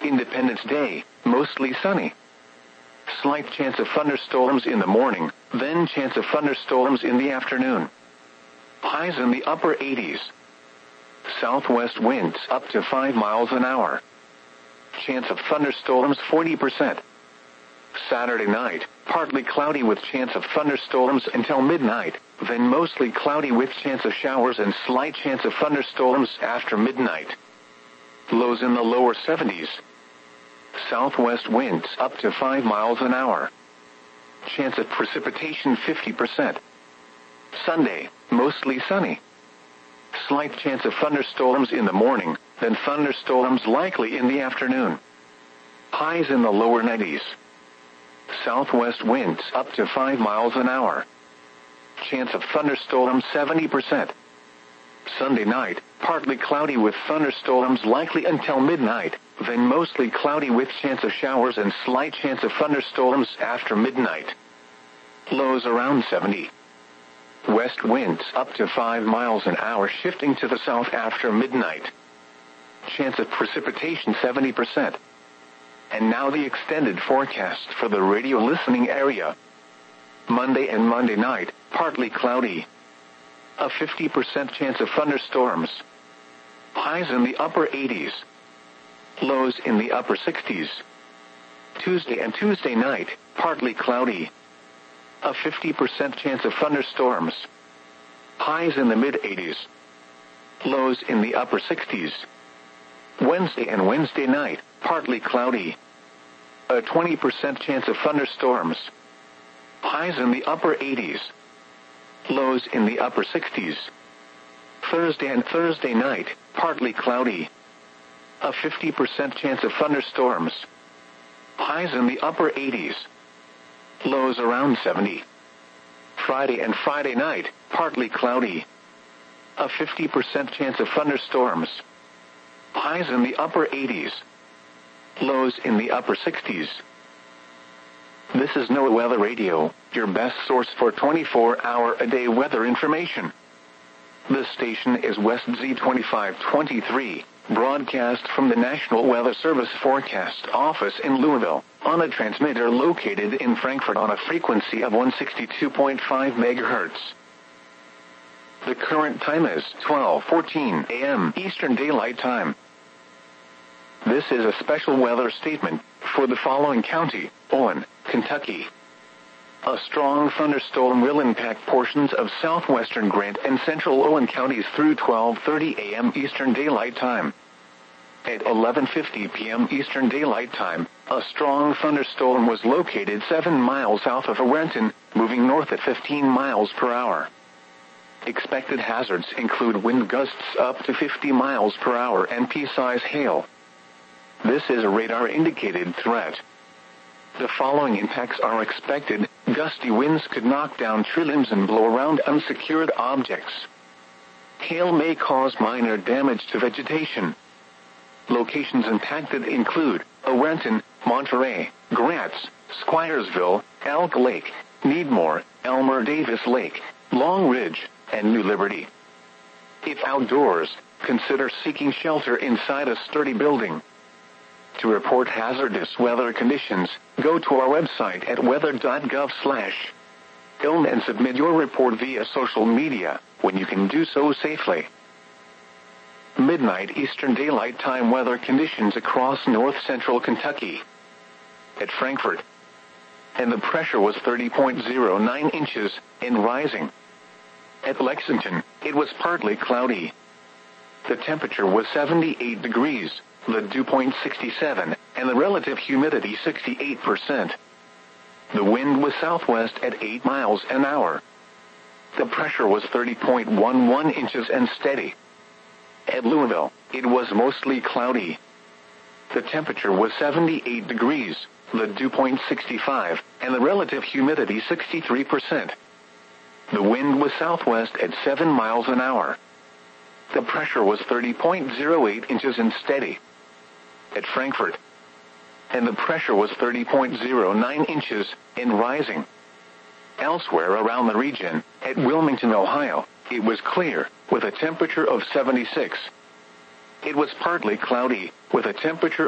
Independence Day, mostly sunny. Slight chance of thunderstorms in the morning, then chance of thunderstorms in the afternoon. Highs in the upper 80s. Southwest winds up to 5 miles an hour. Chance of thunderstorms 40%. Saturday night, partly cloudy with chance of thunderstorms until midnight, then mostly cloudy with chance of showers and slight chance of thunderstorms after midnight. Lows in the lower 70s. Southwest winds up to 5 miles an hour. Chance of precipitation 50%. Sunday, mostly sunny. Slight chance of thunderstorms in the morning, then thunderstorms likely in the afternoon. Highs in the lower 90s. Southwest winds up to 5 miles an hour. Chance of thunderstorms 70%. Sunday night, partly cloudy with thunderstorms likely until midnight, then mostly cloudy with chance of showers and slight chance of thunderstorms after midnight. Lows around 70. West winds up to 5 miles an hour shifting to the south after midnight. Chance of precipitation 70%. And now the extended forecast for the radio listening area. Monday and Monday night, partly cloudy. A 50% chance of thunderstorms. Highs in the upper 80s. Lows in the upper 60s. Tuesday and Tuesday night, partly cloudy. A 50% chance of thunderstorms. Highs in the mid-80s. Lows in the upper 60s. Wednesday and Wednesday night, partly cloudy. A 20% chance of thunderstorms. Highs in the upper 80s. Lows in the upper 60s. Thursday and Thursday night, partly cloudy. A 50% chance of thunderstorms. Highs in the upper 80s. Lows around 70. Friday and Friday night, partly cloudy. A 50% chance of thunderstorms. Highs in the upper 80s. Lows in the upper 60s. This is NOAA Weather Radio, your best source for 24-hour-a-day weather information. This station is West Z2523, broadcast from the National Weather Service Forecast Office in Louisville, on a transmitter located in Frankfort on a frequency of 162.5 MHz. The current time is 12:14 a.m. Eastern Daylight Time. This is a special weather statement for the following county: Owen, Kentucky. A strong thunderstorm will impact portions of southwestern Grant and central Owen counties through 12:30 a.m. Eastern Daylight Time. At 11:50 p.m. Eastern Daylight Time, a strong thunderstorm was located 7 miles south of Renton, moving north at 15 miles per hour. Expected hazards include wind gusts up to 50 miles per hour and pea-size hail. This is a radar-indicated threat. The following impacts are expected. Gusty winds could knock down tree limbs and blow around unsecured objects. Hail may cause minor damage to vegetation. Locations impacted include Renton, Monterey, Grants, Squiresville, Elk Lake, Needmore, Elmer Davis Lake, Long Ridge, and New Liberty. If outdoors, consider seeking shelter inside a sturdy building. To report hazardous weather conditions, go to our website at weather.gov/ilm and submit your report via social media, when you can do so safely. Midnight Eastern Daylight Time weather conditions across north-central Kentucky. At Frankfort, and the pressure was 30.09 inches, and rising. At Lexington, it was partly cloudy. The temperature was 78 degrees, the dew point 67, and the relative humidity 68%. The wind was southwest at 8 miles an hour. The pressure was 30.11 inches and steady. At Louisville, it was mostly cloudy. The temperature was 78 degrees, the dew point 65, and the relative humidity 63%. The wind was southwest at 7 miles an hour. The pressure was 30.08 inches and steady. At Frankfort, and the pressure was 30.09 inches, and rising. Elsewhere around the region, at Wilmington, Ohio, it was clear, with a temperature of 76. It was partly cloudy, with a temperature